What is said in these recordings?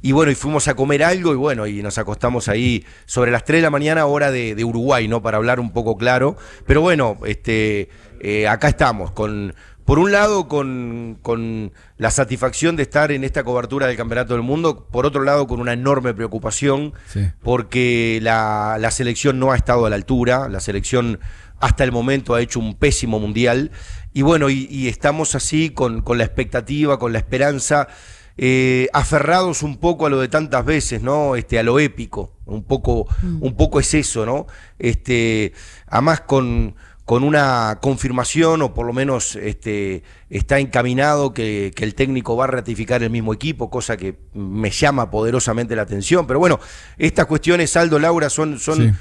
Y bueno, y fuimos a comer algo y bueno, y nos acostamos ahí sobre las 3 de la mañana, hora de Uruguay, ¿no? Para hablar un poco claro. Pero bueno, acá estamos, por un lado con la satisfacción de estar en esta cobertura del Campeonato del Mundo, por otro lado con una enorme preocupación, Sí. porque la selección no ha estado a la altura, la selección hasta el momento ha hecho un pésimo mundial, y bueno, y estamos así con la expectativa, con la esperanza, aferrados un poco a lo de tantas veces, ¿no? A lo épico, un poco es eso, ¿no? Además con una confirmación, o por lo menos está encaminado que el técnico va a ratificar el mismo equipo, cosa que me llama poderosamente la atención. Pero bueno, estas cuestiones, Aldo, Laura, son Sí.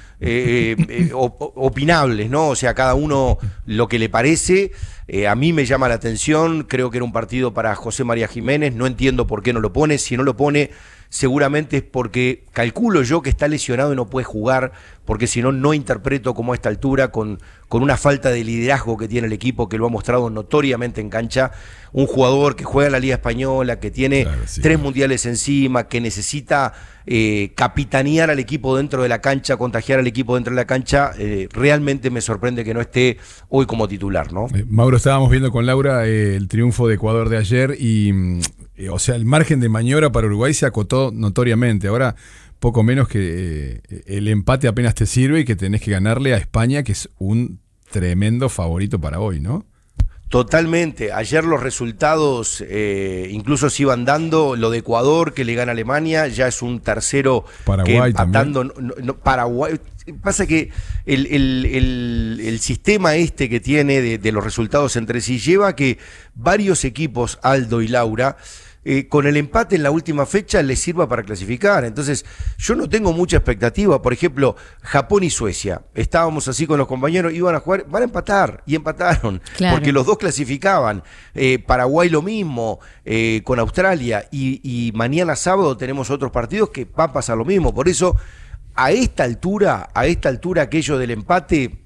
opinables, ¿no? O sea, cada uno lo que le parece. A mí me llama la atención, creo que era un partido para José María Jiménez, no entiendo por qué no lo pone. Si no lo pone, seguramente es porque calculo yo que está lesionado y no puede jugar, porque si no, no interpreto como a esta altura, con una falta de liderazgo que tiene el equipo, que lo ha mostrado notoriamente en cancha, un jugador que juega en la Liga Española, que tiene Claro, sí. 3 mundiales encima, que necesita capitanear al equipo dentro de la cancha, contagiar al equipo dentro de la cancha. Realmente me sorprende que no esté hoy como titular, ¿no? Mauro, estábamos viendo con Laura el triunfo de Ecuador de ayer y, o sea, el margen de maniobra para Uruguay se acotó notoriamente. Ahora, poco menos que el empate apenas te sirve y que tenés que ganarle a España, que es un tremendo favorito para hoy, ¿no? Totalmente. Ayer los resultados incluso se iban dando. Lo de Ecuador, que le gana a Alemania, ya es un tercero. Paraguay que empatando, Paraguay. Pasa que el sistema que tiene de los resultados entre sí lleva a que varios equipos, Aldo y Laura, con el empate en la última fecha les sirva para clasificar. Entonces yo no tengo mucha expectativa. Por ejemplo, Japón y Suecia, estábamos así con los compañeros, iban a jugar, van a empatar, y empataron, Claro. porque los dos clasificaban. Paraguay lo mismo, con Australia, y mañana sábado tenemos otros partidos que va a pasar lo mismo. Por eso a esta altura aquello del empate,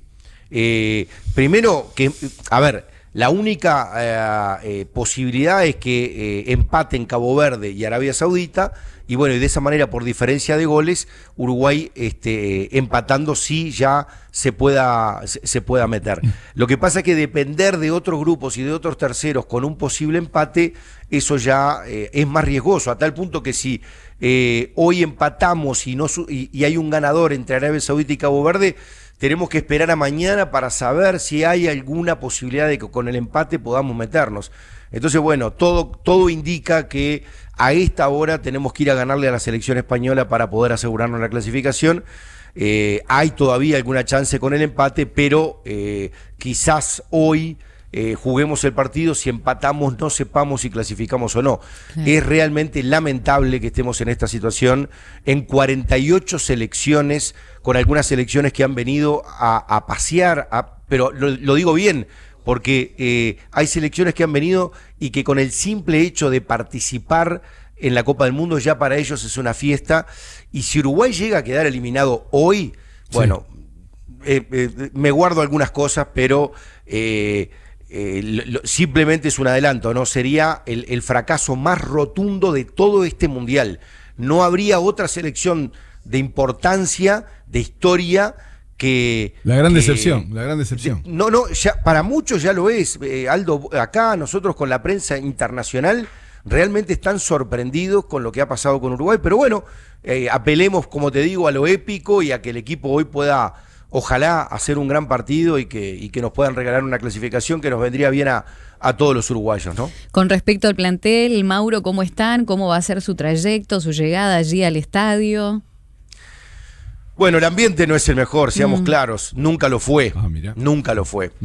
primero que, a ver, la única posibilidad es que empaten Cabo Verde y Arabia Saudita, y bueno, y de esa manera, por diferencia de goles, Uruguay empatando sí ya se pueda meter. Lo que pasa es que depender de otros grupos y de otros terceros con un posible empate, eso ya es más riesgoso, a tal punto que si hoy empatamos y hay un ganador entre Arabia Saudita y Cabo Verde, tenemos que esperar a mañana para saber si hay alguna posibilidad de que con el empate podamos meternos. Entonces, bueno, todo indica que a esta hora tenemos que ir a ganarle a la selección española para poder asegurarnos la clasificación. Hay todavía alguna chance con el empate, pero quizás hoy juguemos el partido, si empatamos no sepamos si clasificamos o no. Claro. Es realmente lamentable que estemos en esta situación en 48 selecciones, con algunas selecciones que han venido a pasear, pero lo digo bien, porque hay selecciones que han venido y que con el simple hecho de participar en la Copa del Mundo ya para ellos es una fiesta. Y si Uruguay llega a quedar eliminado hoy, bueno, me guardo algunas cosas, pero simplemente es un adelanto, ¿no? Sería el fracaso más rotundo de todo este mundial. No habría otra selección de importancia, de historia, que... La gran decepción. No, ya, para muchos ya lo es. Aldo, acá nosotros con la prensa internacional realmente están sorprendidos con lo que ha pasado con Uruguay, pero bueno, apelemos, como te digo, a lo épico y a que el equipo hoy pueda, ojalá, hacer un gran partido y que nos puedan regalar una clasificación que nos vendría bien a todos los uruguayos, ¿no? Con respecto al plantel, Mauro, ¿cómo están? ¿Cómo va a ser su trayecto, su llegada allí al estadio? Bueno, el ambiente no es el mejor, seamos claros, nunca lo fue, nunca lo fue.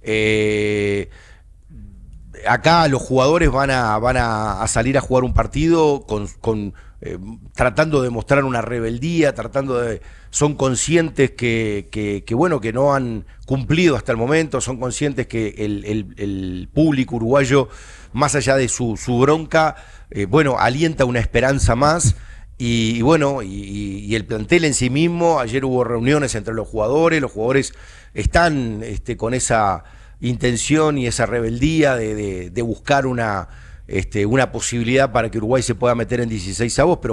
Acá los jugadores van a salir a jugar un partido tratando de mostrar una rebeldía, son conscientes que bueno, que no han cumplido hasta el momento, son conscientes que el público uruguayo, más allá de su bronca, bueno, alienta una esperanza más. Y bueno, y el plantel en sí mismo, ayer hubo reuniones entre los jugadores están con esa intención y esa rebeldía de buscar una posibilidad para que Uruguay se pueda meter en 16avos, pero